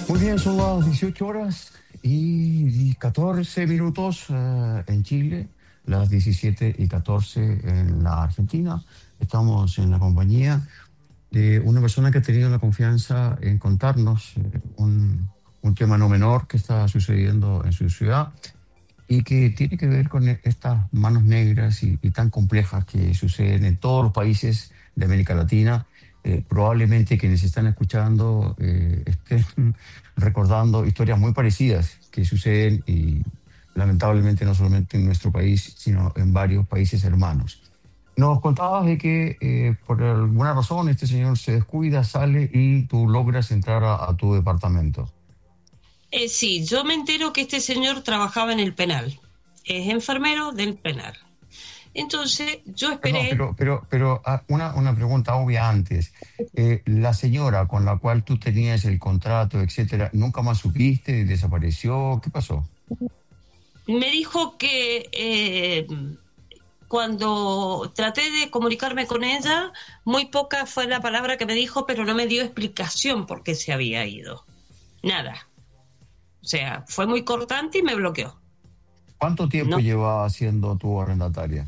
Muy bien, son las 18 horas y 14 minutos en Chile, las 17 y 14 en la Argentina. Estamos en la compañía de una persona que ha tenido la confianza en contarnos un tema no menor que está sucediendo en su ciudad y que tiene que ver con estas manos negras y tan complejas que suceden en todos los países de América Latina. Probablemente quienes están escuchando estén recordando historias muy parecidas que suceden y lamentablemente no solamente en nuestro país, sino en varios países hermanos. Nos contabas de que por alguna razón este señor se descuida, sale y tú logras entrar a tu departamento. Sí, yo me entero que este señor trabajaba en el penal, es enfermero del penal. Entonces yo Perdón, esperé. pero una pregunta obvia antes. La señora con la cual tú tenías el contrato, etcétera, ¿nunca más supiste? ¿Desapareció? ¿Qué pasó? Me dijo que cuando traté de comunicarme con ella, muy poca fue la palabra que me dijo, pero no me dio explicación por qué se había ido. Nada. O sea, fue muy cortante y me bloqueó. ¿Cuánto tiempo No. lleva siendo tu arrendataria?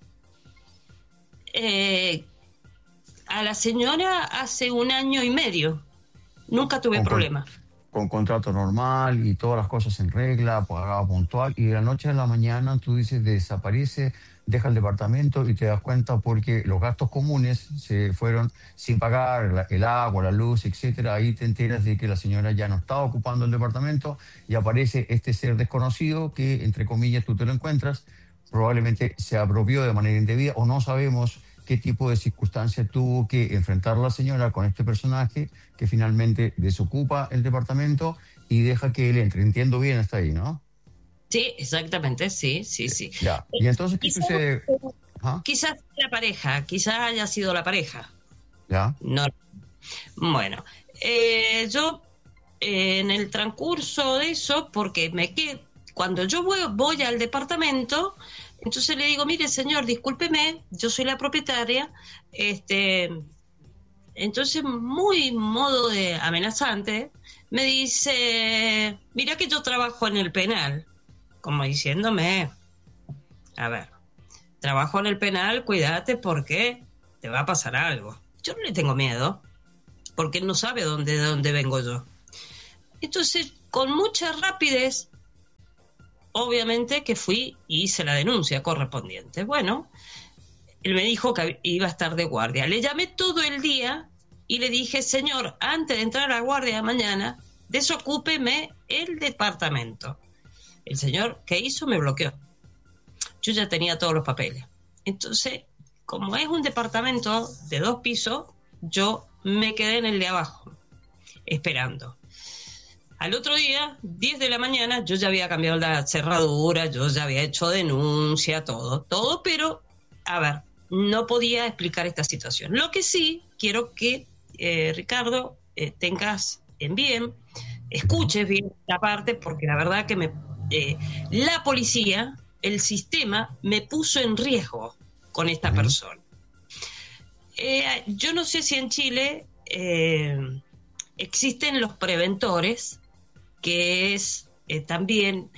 A la señora hace 1 año y medio. Nunca tuve Con, con, problema. con contrato normal y todas las cosas en regla, pagaba puntual, y de la noche a la mañana tú dices desaparece, deja el departamento y te das cuenta porque los gastos comunes se fueron sin pagar, el agua, la luz, etcétera. Ahí te enteras de que la señora ya no estaba ocupando el departamento y aparece este ser desconocido que, entre comillas, tú te lo encuentras, probablemente se apropió de manera indebida o no sabemos qué tipo de circunstancias tuvo que enfrentar la señora con este personaje que finalmente desocupa el departamento y deja que él entre. Entiendo bien hasta ahí, ¿no? Sí, exactamente, sí. Ya. ¿Y entonces qué Quizás, sucede? Ajá. quizás la pareja, quizás haya sido la pareja. Ya. No. Bueno, yo en el transcurso de eso, porque cuando yo voy al departamento, entonces le digo, mire señor, discúlpeme, yo soy la propietaria, entonces muy modo de amenazante, me dice, mira que yo trabajo en el penal, como diciéndome, a ver, trabajo en el penal, cuídate porque te va a pasar algo. Yo no le tengo miedo, porque él no sabe de dónde vengo yo. Entonces, con mucha rapidez, obviamente que fui y hice la denuncia correspondiente. Bueno, él me dijo que iba a estar de guardia. Le llamé todo el día y le dije, señor, antes de entrar a guardia mañana, desocúpeme el departamento. El señor, ¿qué hizo? Me bloqueó. Yo ya tenía todos los papeles. Entonces, como es un departamento de 2 pisos, yo me quedé en el de abajo, esperando. Al otro día, 10 de la mañana, yo ya había cambiado la cerradura, yo ya había hecho denuncia, todo, pero, a ver, no podía explicar esta situación. Lo que sí, quiero que, Ricardo, tengas en bien, escuches bien esta parte, porque la verdad que la policía, el sistema, me puso en riesgo con esta persona. Yo no sé si en Chile existen los preventores, que es también,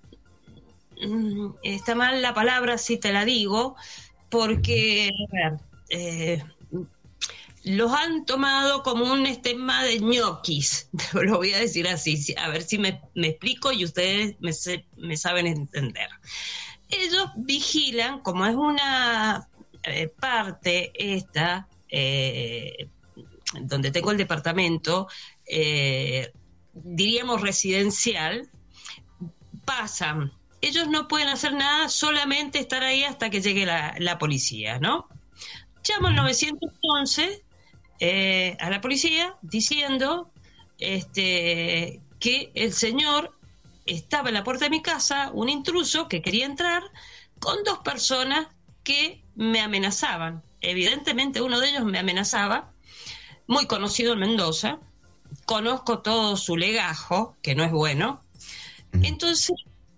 está mal la palabra si te la digo, porque a ver, los han tomado como un esquema de ñoquis, lo voy a decir así, a ver si me explico y ustedes me saben entender. Ellos vigilan, como es una parte esta, donde tengo el departamento, diríamos residencial, pasan. Ellos no pueden hacer nada, solamente estar ahí hasta que llegue la policía, ¿no? Llamo al 911 a la policía diciendo que el señor estaba en la puerta de mi casa, un intruso que quería entrar con 2 personas que me amenazaban. Evidentemente uno de ellos me amenazaba, muy conocido en Mendoza, conozco todo su legajo, que no es bueno. Entonces,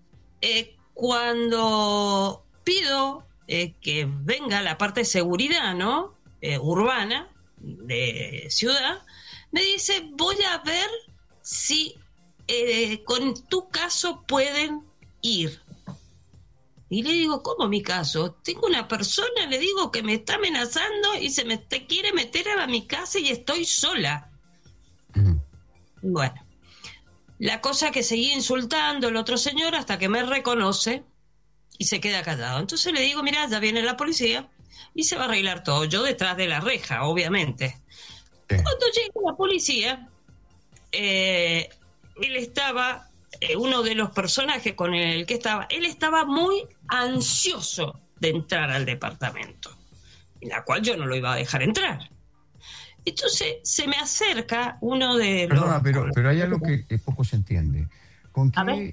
cuando pido que venga la parte de seguridad, ¿no? Urbana, de ciudad, me dice, voy a ver si con tu caso pueden ir. Y le digo, ¿cómo mi caso? Tengo una persona, le digo, que me está amenazando y quiere meter a mi casa y estoy sola. Bueno, la cosa que seguí insultando el otro señor hasta que me reconoce y se queda callado. Entonces le digo, mira, ya viene la policía y se va a arreglar todo. Yo detrás de la reja, obviamente. Cuando llega la policía, él estaba, uno de los personajes con el que estaba, él estaba muy ansioso de entrar al departamento, en la cual yo no lo iba a dejar entrar. Entonces se me acerca uno de Perdona, los... pero hay algo que poco se entiende. ¿Con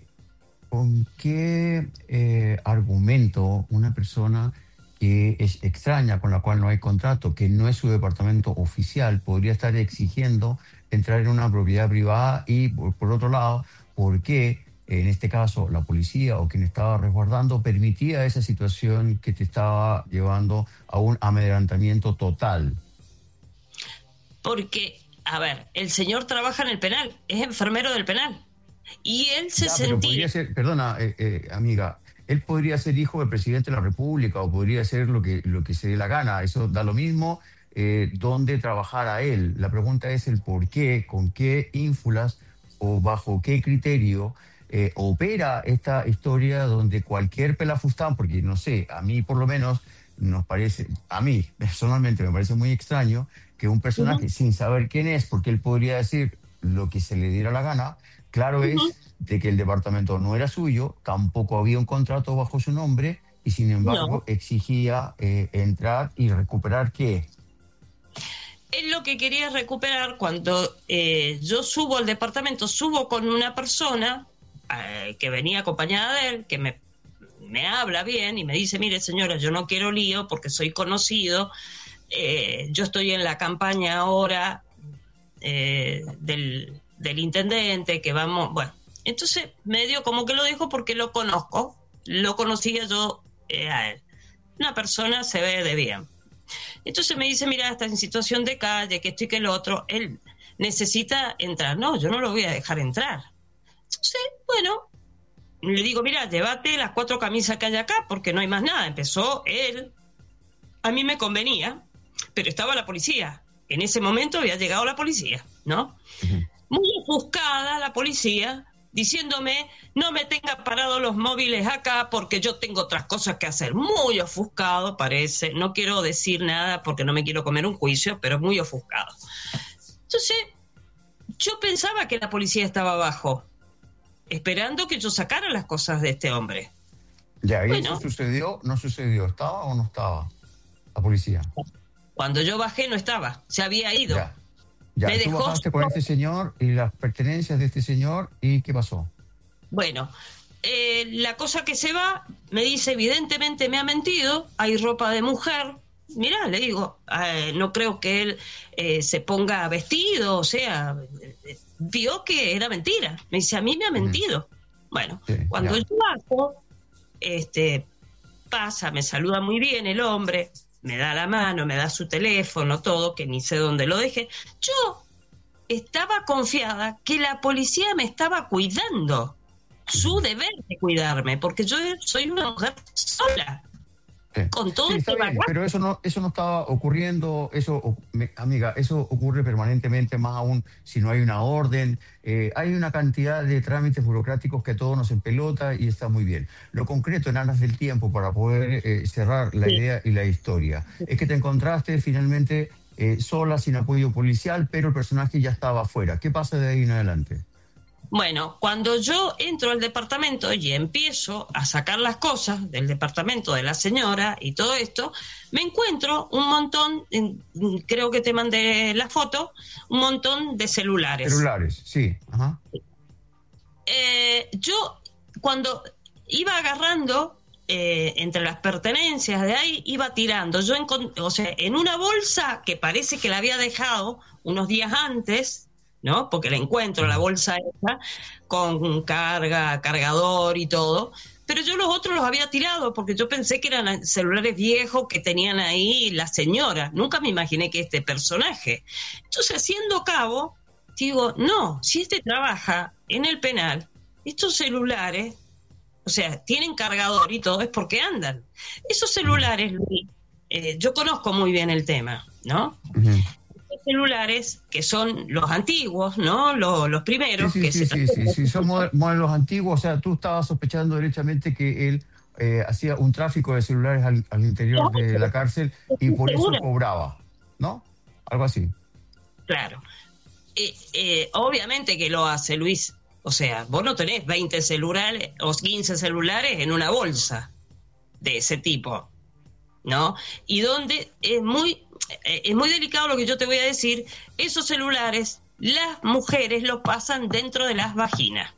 qué argumento una persona que es extraña, con la cual no hay contrato, que no es su departamento oficial, podría estar exigiendo entrar en una propiedad privada? Y por otro lado, ¿por qué en este caso la policía o quien estaba resguardando permitía esa situación que te estaba llevando a un amedrentamiento total? Porque, a ver, el señor trabaja en el penal, es enfermero del penal. Y él se sentía... Podría ser, perdona, amiga, él podría ser hijo del presidente de la República o podría ser lo que se dé la gana. Eso da lo mismo dónde trabajara él. La pregunta es el por qué, con qué ínfulas o bajo qué criterio opera esta historia donde cualquier pelafustán, porque no sé, a mí por lo menos nos parece, a mí personalmente me parece muy extraño que un personaje sin saber quién es, porque él podría decir lo que se le diera la gana, claro es de que el departamento no era suyo, tampoco había un contrato bajo su nombre y sin embargo exigía entrar y recuperar ¿qué? Él lo que quería recuperar cuando yo subo al departamento, subo con una persona que venía acompañada de él, que me habla bien y me dice, mire señora, yo no quiero lío porque soy conocido, yo estoy en la campaña ahora del intendente, que vamos, bueno, entonces medio como que lo dijo porque lo conocía yo a él. Una persona se ve de bien. Entonces me dice, mira, está en situación de calle, que esto y que el otro, él necesita entrar. No, yo no lo voy a dejar entrar. Entonces, bueno, le digo, mira, llévate las 4 camisas que hay acá porque no hay más nada. Empezó él, a mí me convenía, pero estaba la policía. En ese momento había llegado la policía, ¿no? Muy ofuscada la policía, diciéndome, no me tenga parados los móviles acá porque yo tengo otras cosas que hacer. Muy ofuscado parece, no quiero decir nada porque no me quiero comer un juicio, pero muy ofuscado. Entonces, yo pensaba que la policía estaba abajo, esperando que yo sacara las cosas de este hombre. Ya, ¿y bueno, eso sucedió? ¿No sucedió? ¿Estaba o no estaba la policía? Cuando yo bajé no estaba, se había ido. Ya, tú bajaste con este señor y las pertenencias de este señor, ¿y qué pasó? Bueno, la cosa que se va, me dice, evidentemente me ha mentido, hay ropa de mujer. Mirá, le digo, no creo que él se ponga vestido, o sea, vio que era mentira. Me dice, a mí me ha mentido. Bueno, sí, cuando yo bajo, pasa, me saluda muy bien el hombre, me da la mano, me da su teléfono, todo, que ni sé dónde lo dejé. Yo estaba confiada que la policía me estaba cuidando, su deber de cuidarme, porque yo soy una mujer sola. Con todo está bien, pero eso no estaba ocurriendo, amiga, eso ocurre permanentemente, más aún si no hay una orden. Hay una cantidad de trámites burocráticos que a todos nos empelota y está muy bien. Lo concreto en aras del tiempo para poder cerrar la idea y la historia es que te encontraste finalmente sola, sin apoyo policial, pero el personaje ya estaba afuera. ¿Qué pasa de ahí en adelante? Bueno, cuando yo entro al departamento y empiezo a sacar las cosas del departamento de la señora y todo esto, me encuentro un montón, creo que te mandé la foto, un montón de celulares. Celulares, sí. Ajá. Yo, cuando iba agarrando entre las pertenencias de ahí, iba tirando. Yo en una bolsa que parece que la había dejado unos días antes, ¿no? Porque la encuentro, la bolsa esa, con cargador y todo, pero yo los otros los había tirado porque yo pensé que eran celulares viejos que tenían ahí la señora. Nunca me imaginé que este personaje. Entonces, haciendo cabo, Digo, no, si este trabaja en el penal, estos celulares, o sea, tienen cargador y todo, es porque andan. Esos celulares, Luis, yo conozco muy bien el tema, ¿no? Ujú. Los celulares que son los antiguos, ¿no? Los primeros que se... Sí, son modelos antiguos. O sea, tú estabas sospechando derechamente que él hacía un tráfico de celulares al interior de la cárcel y por eso Segura. cobraba, ¿no? Algo así. Claro. Obviamente que lo hace, Luis. O sea, vos no tenés 20 celulares o 15 celulares en una bolsa de ese tipo, ¿no? Y donde es muy delicado lo que yo te voy a decir, esos celulares, las mujeres los pasan dentro de las vaginas.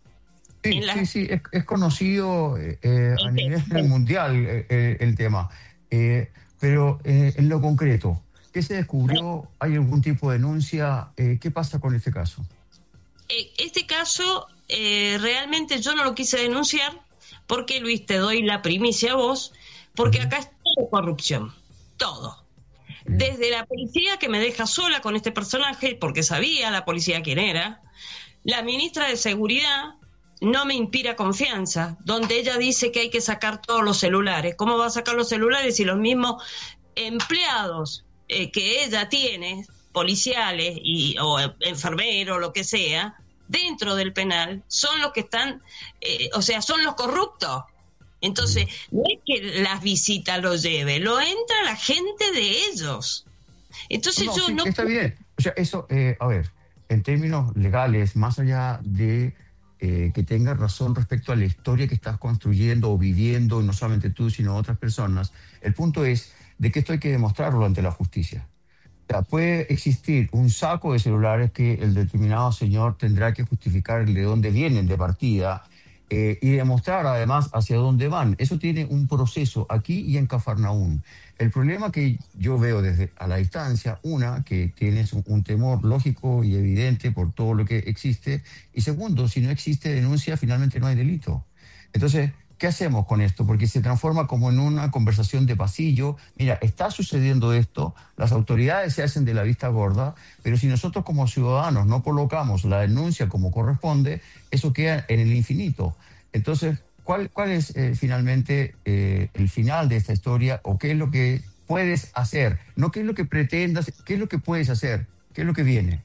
Sí, es conocido a nivel mundial el tema. Pero en lo concreto, ¿qué se descubrió? ¿Hay algún tipo de denuncia? ¿Qué pasa con este caso? Este caso realmente yo no lo quise denunciar porque, Luis, te doy la primicia a vos, porque acá es todo corrupción, todo. Desde la policía que me deja sola con este personaje, porque sabía la policía quién era, la ministra de Seguridad no me inspira confianza, donde ella dice que hay que sacar todos los celulares. ¿Cómo va a sacar los celulares si los mismos empleados que ella tiene, policiales o enfermeros, lo que sea, dentro del penal, son los que están, o sea, son los corruptos? Entonces, no es que las visitas lo lleve, lo entra la gente de ellos. Entonces No, yo sí, no... está bien. O sea, eso, a ver, en términos legales, más allá de que tengas razón respecto a la historia que estás construyendo o viviendo, no solamente tú, sino otras personas, el punto es de que esto hay que demostrarlo ante la justicia. O sea, puede existir un saco de celulares que el determinado señor tendrá que justificar de dónde vienen de partida y demostrar además hacia dónde van. Eso tiene un proceso aquí y en Cafarnaún. El problema que yo veo desde a la distancia, una, que tienes un temor lógico y evidente por todo lo que existe, y segundo, si no existe denuncia, finalmente no hay delito. Entonces, ¿qué hacemos con esto? Porque se transforma como en una conversación de pasillo. Mira, está sucediendo esto, las autoridades se hacen de la vista gorda, pero si nosotros como ciudadanos no colocamos la denuncia como corresponde, eso queda en el infinito. Entonces, ¿cuál es finalmente el final de esta historia o qué es lo que puedes hacer? No qué es lo que pretendas, qué es lo que puedes hacer, qué es lo que viene.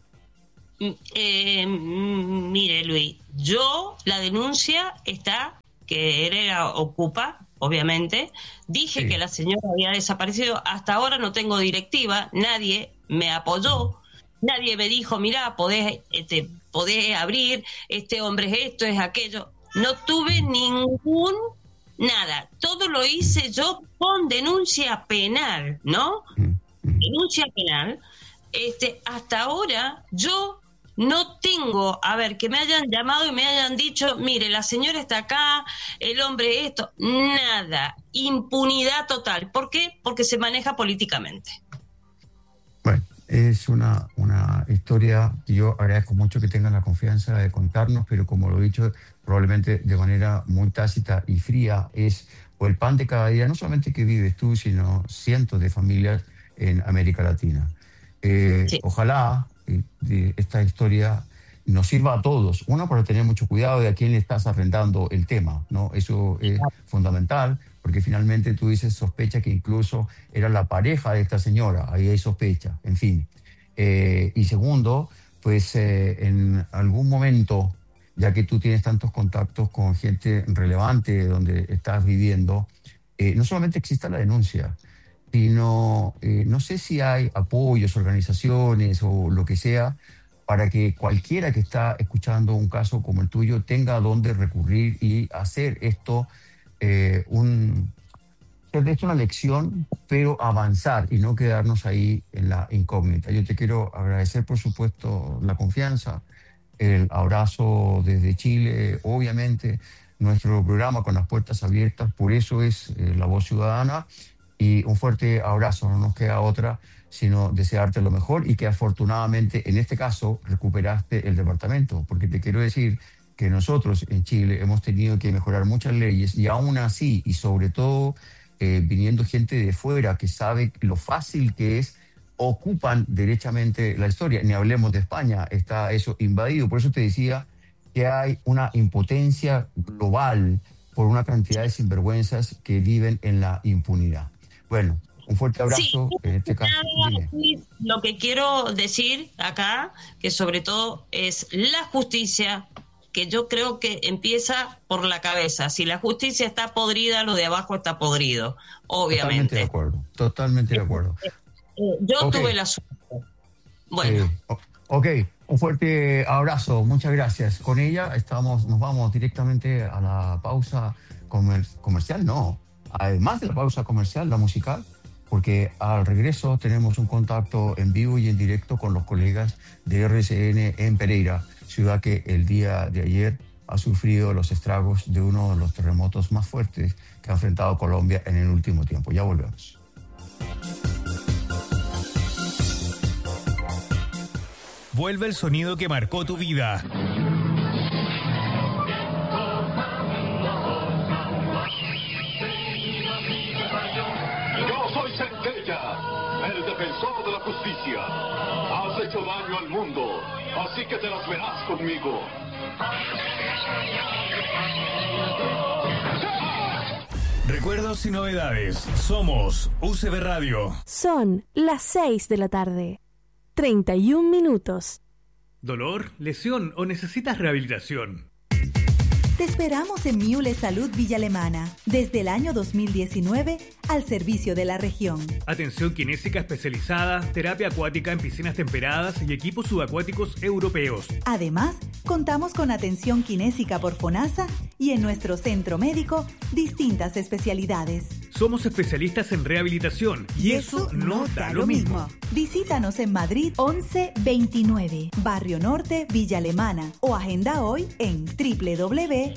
Mire, Luis, la denuncia está, que Herrera ocupa, obviamente. Dije Sí. que la señora había desaparecido. Hasta ahora no tengo directiva, nadie me apoyó, nadie me dijo, mirá, podés abrir, este hombre es esto, es aquello. No tuve nada. Todo lo hice yo con denuncia penal, ¿no? Denuncia penal. Hasta ahora yo no tengo, a ver, que me hayan llamado y me hayan dicho, mire, la señora está acá, el hombre esto, nada, impunidad total. ¿Por qué? Porque se maneja políticamente. Bueno, es una historia que yo agradezco mucho que tengan la confianza de contarnos, pero como lo he dicho, probablemente de manera muy tácita y fría, es o el pan de cada día, no solamente que vives tú, sino cientos de familias en América Latina. Sí. Ojalá esta historia nos sirva a todos. Uno, para tener mucho cuidado de a quién le estás arrendando el tema, ¿no? Eso es fundamental, porque finalmente tú dices sospecha que incluso era la pareja de esta señora, ahí hay sospecha, en fin. Y segundo, pues en algún momento, ya que tú tienes tantos contactos con gente relevante donde estás viviendo, no solamente exista la denuncia, sino no sé si hay apoyos, organizaciones o lo que sea para que cualquiera que está escuchando un caso como el tuyo tenga a dónde recurrir y hacer esto una lección, pero avanzar y no quedarnos ahí en la incógnita. Yo te quiero agradecer, por supuesto, la confianza, el abrazo desde Chile, obviamente, nuestro programa con las puertas abiertas, por eso es La Voz Ciudadana. Y un fuerte abrazo, no nos queda otra sino desearte lo mejor y que afortunadamente en este caso recuperaste el departamento, porque te quiero decir que nosotros en Chile hemos tenido que mejorar muchas leyes y aún así, y sobre todo viniendo gente de fuera que sabe lo fácil que es ocupan derechamente la historia. Ni hablemos de España, está eso invadido. Por eso te decía que hay una impotencia global por una cantidad de sinvergüenzas que viven en la impunidad. Bueno, un fuerte abrazo. Sí, en este caso, lo que quiero decir acá, que sobre todo es la justicia, que yo creo que empieza por la cabeza. Si la justicia está podrida, lo de abajo está podrido, obviamente. Totalmente de acuerdo. Yo tuve la suerte. Bueno. Ok, un fuerte abrazo, muchas gracias. Con ella nos vamos directamente a la pausa comercial, no. Además de la pausa comercial, la musical, porque al regreso tenemos un contacto en vivo y en directo con los colegas de RCN en Pereira, ciudad que el día de ayer ha sufrido los estragos de uno de los terremotos más fuertes que ha enfrentado Colombia en el último tiempo. Ya volvemos. Vuelve el sonido que marcó tu vida. Yo soy Centella, el defensor de la justicia. Has hecho daño al mundo, así que te las verás conmigo. Recuerdos y novedades. Somos UCB Radio. Son las 6 de la tarde. 31 minutos. ¿Dolor, lesión o necesitas rehabilitación? Te esperamos en Miule Salud Villa Alemana, desde el año 2019, al servicio de la región. Atención kinésica especializada, terapia acuática en piscinas temperadas y equipos subacuáticos europeos. Además, contamos con atención kinésica por FONASA y en nuestro centro médico, distintas especialidades. Somos especialistas en rehabilitación y eso no da lo mismo. Visítanos en Madrid 1129, Barrio Norte, Villa Alemana, o agenda hoy en www.miule.cl.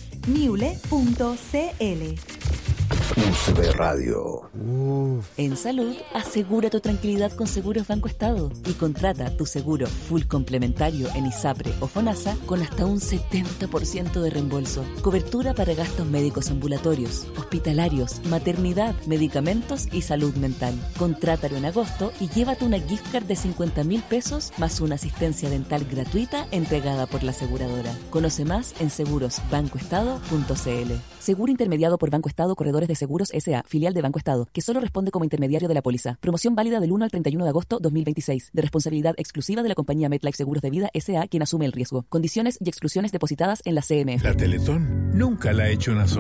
UCB Radio. En salud, asegura tu tranquilidad con Seguros Banco Estado y contrata tu seguro full complementario en ISAPRE o FONASA con hasta un 70% de reembolso. Cobertura para gastos médicos ambulatorios, hospitalarios, maternidad, medicamentos y salud mental. Contrátalo en agosto y llévate una gift card de 50.000 pesos más una asistencia dental gratuita entregada por la aseguradora. Conoce más en segurosbancoestado.cl. Seguro intermediado por Banco Estado Corredores de Seguros S.A., filial de Banco Estado, que solo responde como intermediario de la póliza. Promoción válida del 1 al 31 de agosto 2026, de responsabilidad exclusiva de la compañía MetLife Seguros de Vida S.A., quien asume el riesgo. Condiciones y exclusiones depositadas en la CMF. La Teletón nunca la ha hecho una sola.